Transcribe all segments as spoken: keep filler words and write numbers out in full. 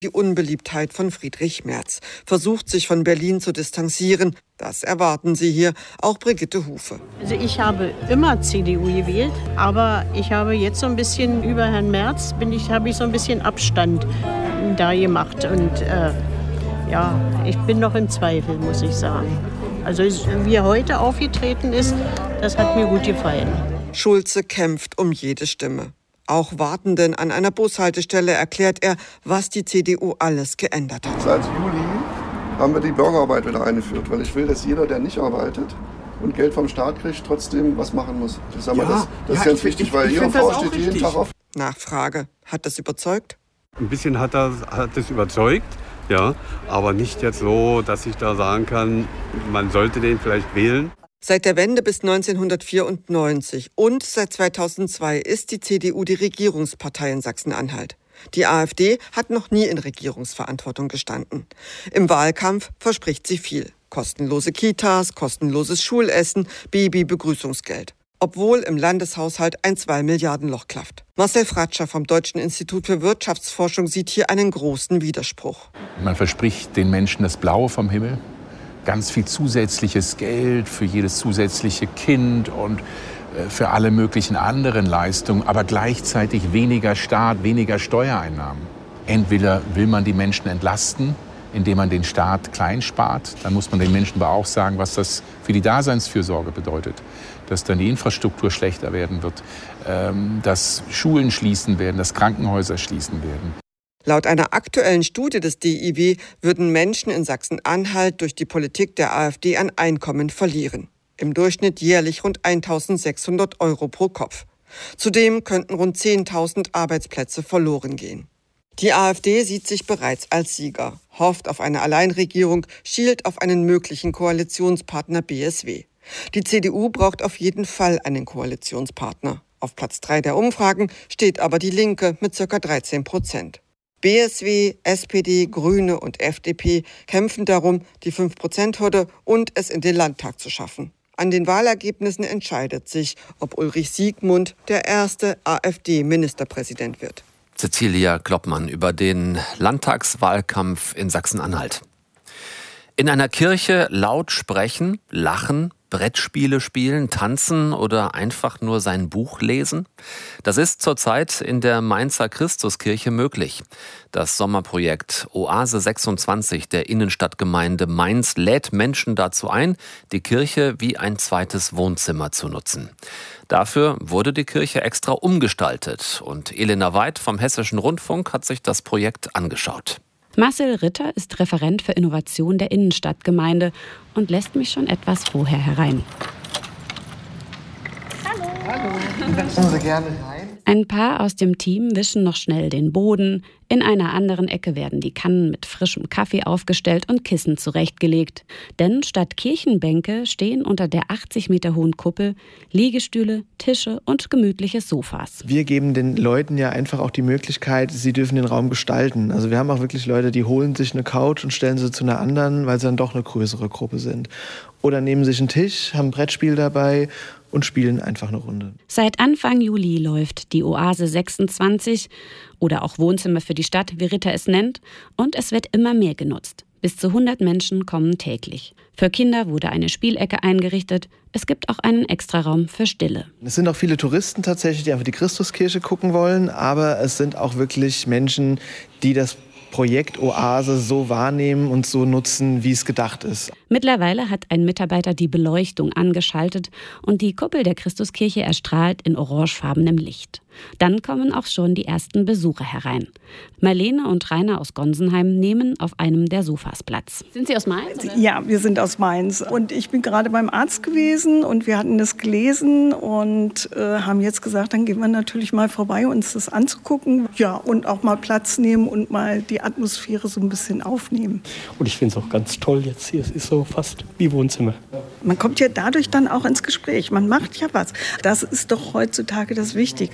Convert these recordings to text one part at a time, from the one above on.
Die Unbeliebtheit von Friedrich Merz versucht, sich von Berlin zu distanzieren. Das erwarten Sie hier, auch Brigitte Hufe. Also ich habe immer C D U gewählt, aber ich habe jetzt so ein bisschen über Herrn Merz, bin ich, habe ich so ein bisschen Abstand da gemacht. Und äh, ja, ich bin noch im Zweifel, muss ich sagen. Also wie er heute aufgetreten ist, das hat mir gut gefallen. Schulze kämpft um jede Stimme. Auch Wartenden an einer Bushaltestelle erklärt er, was die C D U alles geändert hat. Seit Juli haben wir die Bürgerarbeit wieder eingeführt, weil ich will, dass jeder, der nicht arbeitet und Geld vom Staat kriegt, trotzdem was machen muss. Ich sag mal, ja, das, das ja, ist ganz ich, wichtig, ich, weil Ihre Frau steht jeden Tag auf. Nachfrage. Hat das überzeugt? Ein bisschen hat das, hat das überzeugt, ja, aber nicht jetzt so, dass ich da sagen kann, man sollte den vielleicht wählen. Seit der Wende bis neunzehnhundertvierundneunzig und seit zweitausendzwei ist die C D U die Regierungspartei in Sachsen-Anhalt. Die AfD hat noch nie in Regierungsverantwortung gestanden. Im Wahlkampf verspricht sie viel. Kostenlose Kitas, kostenloses Schulessen, Baby-Begrüßungsgeld. Obwohl im Landeshaushalt ein zwei Milliarden Loch klafft. Marcel Fratscher vom Deutschen Institut für Wirtschaftsforschung sieht hier einen großen Widerspruch. Man verspricht den Menschen das Blaue vom Himmel. Ganz viel zusätzliches Geld für jedes zusätzliche Kind und für alle möglichen anderen Leistungen, aber gleichzeitig weniger Staat, weniger Steuereinnahmen. Entweder will man die Menschen entlasten, indem man den Staat klein spart, dann muss man den Menschen aber auch sagen, was das für die Daseinsfürsorge bedeutet. Dass dann die Infrastruktur schlechter werden wird, dass Schulen schließen werden, dass Krankenhäuser schließen werden. Laut einer aktuellen Studie des D I W würden Menschen in Sachsen-Anhalt durch die Politik der AfD an Einkommen verlieren. Im Durchschnitt jährlich rund eintausendsechshundert Euro pro Kopf. Zudem könnten rund zehntausend Arbeitsplätze verloren gehen. Die AfD sieht sich bereits als Sieger, hofft auf eine Alleinregierung, schielt auf einen möglichen Koalitionspartner B S W. Die C D U braucht auf jeden Fall einen Koalitionspartner. Auf Platz drei der Umfragen steht aber die Linke mit ca. dreizehn Prozent. B S W, S P D, Grüne und F D P kämpfen darum, die fünf Prozent Hürde und es in den Landtag zu schaffen. An den Wahlergebnissen entscheidet sich, ob Ulrich Siegmund der erste AfD-Ministerpräsident wird. Cecilia Kloppmann über den Landtagswahlkampf in Sachsen-Anhalt. In einer Kirche laut sprechen, lachen, Brettspiele spielen, tanzen oder einfach nur sein Buch lesen? Das ist zurzeit in der Mainzer Christuskirche möglich. Das Sommerprojekt Oase sechsundzwanzig der Innenstadtgemeinde Mainz lädt Menschen dazu ein, die Kirche wie ein zweites Wohnzimmer zu nutzen. Dafür wurde die Kirche extra umgestaltet und Elena Weid vom Hessischen Rundfunk hat sich das Projekt angeschaut. Marcel Ritter ist Referent für Innovation der Innenstadtgemeinde und lässt mich schon etwas vorher herein. Hallo. Hallo. Kommen Sie gerne rein. Ein paar aus dem Team wischen noch schnell den Boden. In einer anderen Ecke werden die Kannen mit frischem Kaffee aufgestellt und Kissen zurechtgelegt. Denn statt Kirchenbänke stehen unter der achtzig Meter hohen Kuppel Liegestühle, Tische und gemütliche Sofas. Wir geben den Leuten ja einfach auch die Möglichkeit, sie dürfen den Raum gestalten. Also wir haben auch wirklich Leute, die holen sich eine Couch und stellen sie zu einer anderen, weil sie dann doch eine größere Gruppe sind. Oder nehmen sich einen Tisch, haben ein Brettspiel dabei und spielen einfach eine Runde. Seit Anfang Juli läuft die Oase sechsundzwanzig oder auch Wohnzimmer für die Stadt, wie Ritter es nennt, und es wird immer mehr genutzt. Bis zu hundert Menschen kommen täglich. Für Kinder wurde eine Spielecke eingerichtet. Es gibt auch einen Extraraum für Stille. Es sind auch viele Touristen tatsächlich, die einfach die Christuskirche gucken wollen, aber es sind auch wirklich Menschen, die das Projekt Oase so wahrnehmen und so nutzen, wie es gedacht ist. Mittlerweile hat ein Mitarbeiter die Beleuchtung angeschaltet und die Kuppel der Christuskirche erstrahlt in orangefarbenem Licht. Dann kommen auch schon die ersten Besucher herein. Marlene und Rainer aus Gonsenheim nehmen auf einem der Sofas Platz. Sind Sie aus Mainz? Oder? Ja, wir sind aus Mainz. Und ich bin gerade beim Arzt gewesen und wir hatten das gelesen und äh, haben jetzt gesagt, dann gehen wir natürlich mal vorbei, uns das anzugucken. Ja, und auch mal Platz nehmen und mal die Atmosphäre so ein bisschen aufnehmen. Und ich finde es auch ganz toll jetzt hier. Es ist so fast wie Wohnzimmer. Man kommt ja dadurch dann auch ins Gespräch. Man macht ja was. Das ist doch heutzutage das Wichtige.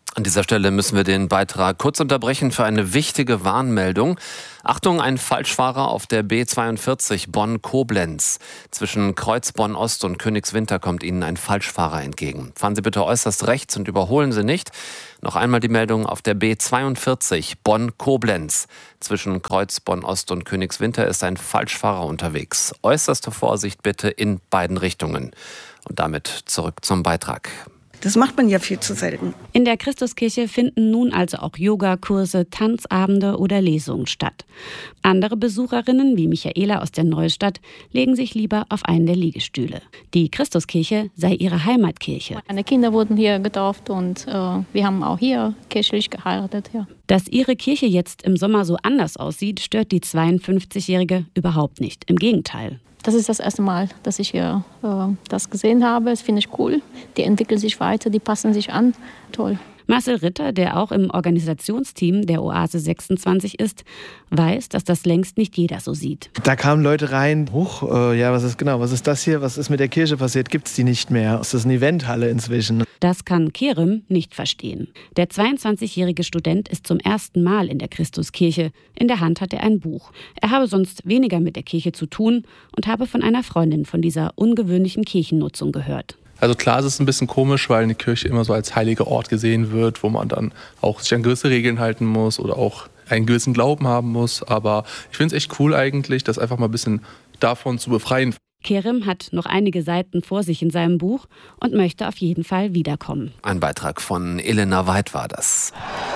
An dieser Stelle müssen wir den Beitrag kurz unterbrechen für eine wichtige Warnmeldung. Achtung, ein Falschfahrer auf der B zweiundvierzig Bonn-Koblenz. Zwischen Kreuz-Bonn-Ost und Königswinter kommt Ihnen ein Falschfahrer entgegen. Fahren Sie bitte äußerst rechts und überholen Sie nicht. Noch einmal die Meldung auf der B zweiundvierzig Bonn-Koblenz. Zwischen Kreuz-Bonn-Ost und Königswinter ist ein Falschfahrer unterwegs. Äußerste Vorsicht bitte in beiden Richtungen. Und damit zurück zum Beitrag. Das macht man ja viel zu selten. In der Christuskirche finden nun also auch Yogakurse, Tanzabende oder Lesungen statt. Andere Besucherinnen, wie Michaela aus der Neustadt, legen sich lieber auf einen der Liegestühle. Die Christuskirche sei ihre Heimatkirche. Meine Kinder wurden hier getauft und äh, wir haben auch hier kirchlich geheiratet. Ja. Dass ihre Kirche jetzt im Sommer so anders aussieht, stört die zweiundfünfzigjährige überhaupt nicht. Im Gegenteil. Das ist das erste Mal, dass ich hier äh, das gesehen habe. Das finde ich cool. Die entwickeln sich weiter, die passen sich an. Toll. Marcel Ritter, der auch im Organisationsteam der Oase sechsundzwanzig ist, weiß, dass das längst nicht jeder so sieht. Da kamen Leute rein, huch, äh, ja, was ist genau, was ist das hier, was ist mit der Kirche passiert, gibt's die nicht mehr? Ist das eine Eventhalle inzwischen? Das kann Kerem nicht verstehen. Der zweiundzwanzigjährige Student ist zum ersten Mal in der Christuskirche. In der Hand hat er ein Buch. Er habe sonst weniger mit der Kirche zu tun und habe von einer Freundin von dieser ungewöhnlichen Kirchennutzung gehört. Also klar, es ist ein bisschen komisch, weil eine Kirche immer so als heiliger Ort gesehen wird, wo man dann auch sich an gewisse Regeln halten muss oder auch einen gewissen Glauben haben muss. Aber ich finde es echt cool eigentlich, das einfach mal ein bisschen davon zu befreien. Kerem hat noch einige Seiten vor sich in seinem Buch und möchte auf jeden Fall wiederkommen. Ein Beitrag von Elena Weid war das.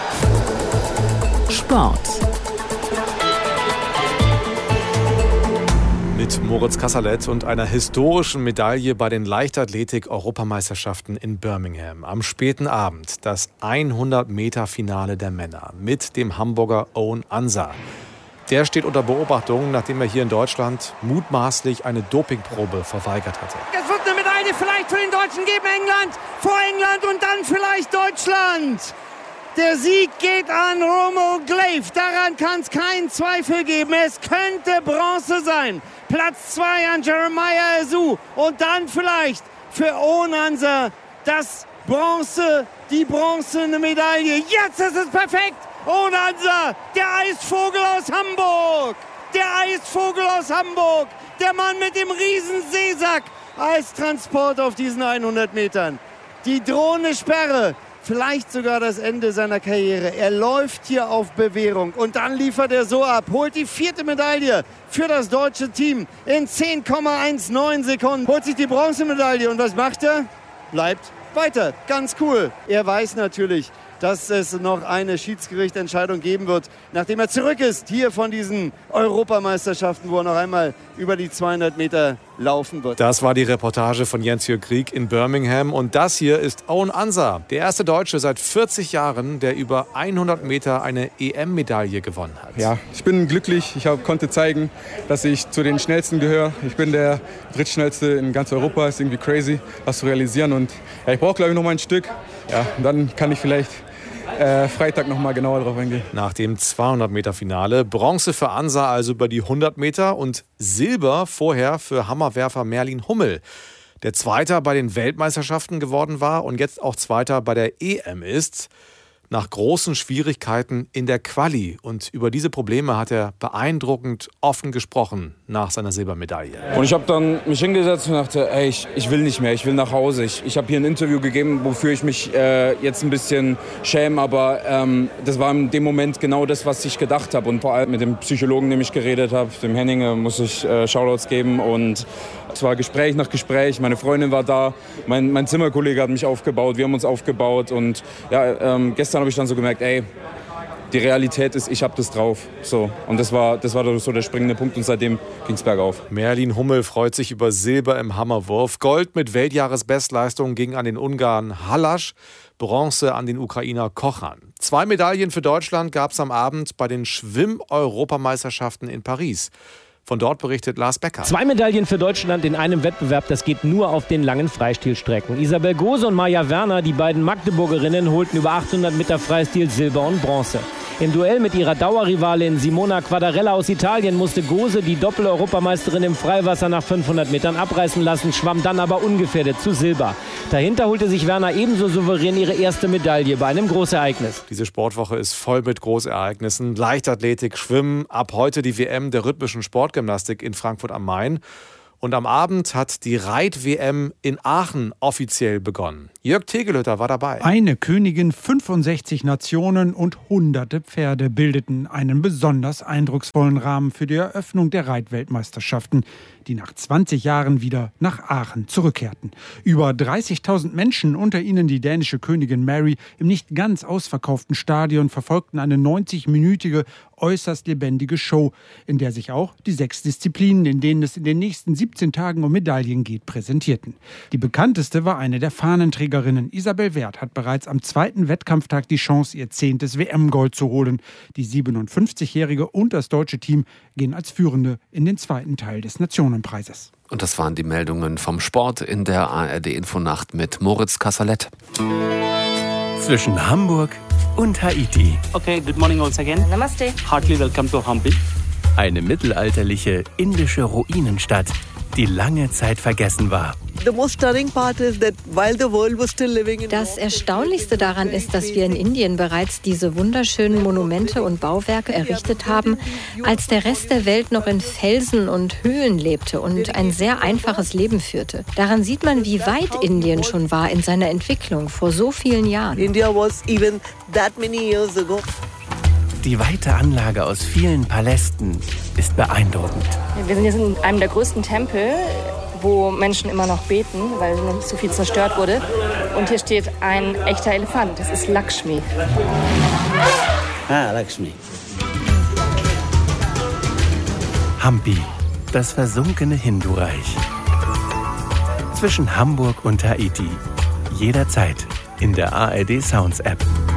Sport. Mit Moritz Kasserlet und einer historischen Medaille bei den Leichtathletik-Europameisterschaften in Birmingham. Am späten Abend das hundert-Meter-Finale der Männer mit dem Hamburger Owen Ansa. Der steht unter Beobachtung, nachdem er hier in Deutschland mutmaßlich eine Dopingprobe verweigert hatte. Es wird eine Medaille vielleicht für den Deutschen geben, England, vor England und dann vielleicht Deutschland. Der Sieg geht an Romo Glaive, daran kann es keinen Zweifel geben. Es könnte Bronze sein. Platz zwei an Jeremiah Azu und dann vielleicht für Owen Ansa das Bronze, die bronzene Medaille. Jetzt ist es perfekt. Owen Ansa, der Eisvogel aus Hamburg. Der Eisvogel aus Hamburg. Der Mann mit dem riesen Seesack als Transport auf diesen hundert Metern. Die drohende Sperre. Vielleicht sogar das Ende seiner Karriere. Er läuft hier auf Bewährung und dann liefert er so ab. Holt die vierte Medaille für das deutsche Team in zehn Komma neunzehn Sekunden. Holt sich die Bronzemedaille und was macht er? Bleibt weiter. Ganz cool. Er weiß natürlich, dass es noch eine Schiedsgerichtentscheidung geben wird, nachdem er zurück ist hier von diesen Europameisterschaften, wo er noch einmal über die zweihundert Meter laufen wird. Das war die Reportage von Jens-Jürg Krieg in Birmingham. Und das hier ist Owen Ansa, der erste Deutsche seit vierzig Jahren, der über hundert Meter eine E M-Medaille gewonnen hat. Ja, ich bin glücklich. Ich hab, konnte zeigen, dass ich zu den Schnellsten gehöre. Ich bin der drittschnellste in ganz Europa. Ist irgendwie crazy, das zu realisieren. Und ja, ich brauche, glaube ich, noch mal ein Stück. Ja, und dann kann ich vielleicht Äh, Freitag noch mal genauer drauf eingehen. Nach dem zweihundert Meter Finale Bronze für Ansa, also über die hundert Meter, und Silber vorher für Hammerwerfer Merlin Hummel, der Zweiter bei den Weltmeisterschaften geworden war und jetzt auch Zweiter bei der E M ist, nach großen Schwierigkeiten in der Quali. Und über diese Probleme hat er beeindruckend offen gesprochen nach seiner Silbermedaille. Und ich habe dann mich hingesetzt und dachte, ey, ich, ich will nicht mehr, ich will nach Hause. Ich, ich habe hier ein Interview gegeben, wofür ich mich äh, jetzt ein bisschen schäme, aber ähm, das war in dem Moment genau das, was ich gedacht habe. Und vor allem mit dem Psychologen, dem ich geredet habe, dem Henning, muss ich äh, Shoutouts geben. Und es war Gespräch nach Gespräch. Meine Freundin war da, mein, mein Zimmerkollege hat mich aufgebaut, wir haben uns aufgebaut. Und ja, ähm, gestern habe ich dann so gemerkt, ey, die Realität ist, ich habe das drauf. So. Und das war, das war so der springende Punkt und seitdem ging es bergauf. Merlin Hummel freut sich über Silber im Hammerwurf, Gold mit Weltjahresbestleistung ging an den Ungarn Hallasch, Bronze an den Ukrainer Kochan. Zwei Medaillen für Deutschland gab es am Abend bei den Schwimm-Europameisterschaften in Paris. Von dort berichtet Lars Becker. Zwei Medaillen für Deutschland in einem Wettbewerb, das geht nur auf den langen Freistilstrecken. Isabel Gose und Maja Werner, die beiden Magdeburgerinnen, holten über achthundert Meter Freistil Silber und Bronze. Im Duell mit ihrer Dauerrivalin Simona Quadarella aus Italien musste Gose, die Doppel-Europameisterin im Freiwasser, nach fünfhundert Metern abreißen lassen, schwamm dann aber ungefährdet zu Silber. Dahinter holte sich Werner ebenso souverän ihre erste Medaille bei einem Großereignis. Diese Sportwoche ist voll mit Großereignissen. Leichtathletik, Schwimmen, ab heute die W M der rhythmischen Sportgymnastik in Frankfurt am Main. Und am Abend hat die Reit-W M in Aachen offiziell begonnen. Jörg Tegelhütter war dabei. Eine Königin, fünfundsechzig Nationen und hunderte Pferde bildeten einen besonders eindrucksvollen Rahmen für die Eröffnung der Reitweltmeisterschaften, die nach zwanzig Jahren wieder nach Aachen zurückkehrten. Über dreißigtausend Menschen, unter ihnen die dänische Königin Mary, im nicht ganz ausverkauften Stadion verfolgten eine neunzig-minütige, äußerst lebendige Show, in der sich auch die sechs Disziplinen, in denen es in den nächsten siebzehn Tagen um Medaillen geht, präsentierten. Die bekannteste war eine der Fahnenträgerinnen. Isabel Werth hat bereits am zweiten Wettkampftag die Chance, ihr zehntes W M-Gold zu holen. Die siebenundfünfzigjährige und das deutsche Team gehen als Führende in den zweiten Teil des Nationenpreises. Und das waren die Meldungen vom Sport in der A R D-Infonacht mit Moritz Kasserlet. Zwischen Hamburg und Haiti. Okay, good morning once again. Namaste. Heartily welcome to Hampi. Eine mittelalterliche indische Ruinenstadt, die lange Zeit vergessen war. Das Erstaunlichste daran ist, dass wir in Indien bereits diese wunderschönen Monumente und Bauwerke errichtet haben, als der Rest der Welt noch in Felsen und Höhlen lebte und ein sehr einfaches Leben führte. Daran sieht man, wie weit Indien schon war in seiner Entwicklung vor so vielen Jahren. India was even that many years ago. Die weite Anlage aus vielen Palästen ist beeindruckend. Wir sind jetzt in einem der größten Tempel, wo Menschen immer noch beten, weil noch so viel zerstört wurde. Und hier steht ein echter Elefant. Das ist Lakshmi. Ah, Lakshmi. Hampi, das versunkene Hindu-Reich. Zwischen Hamburg und Haiti. Jederzeit in der A R D Sounds App.